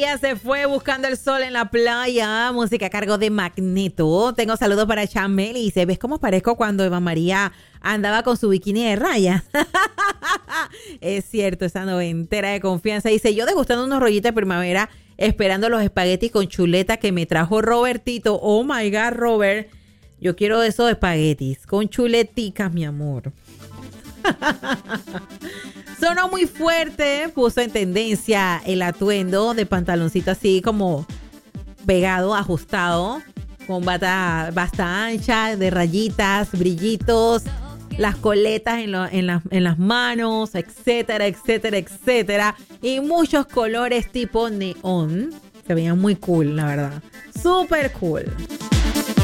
María se fue buscando el sol en la playa. Música a cargo de Magneto. Tengo saludos para Chamel y dice, ¿ves cómo parezco cuando Eva María andaba con su bikini de rayas? Es cierto, esa noventera de confianza. Dice, yo degustando unos rollitos de primavera, esperando los espaguetis con chuleta que me trajo Robertito. Oh my God, Robert. Yo quiero esos espaguetis con chuleticas, mi amor. Sonó muy fuerte, puso en tendencia el atuendo de pantaloncito así como pegado, ajustado, con basta ancha, de rayitas, brillitos, las coletas en las manos, etcétera, etcétera, etcétera. Y muchos colores tipo neón. Se veían muy cool, la verdad. Súper cool.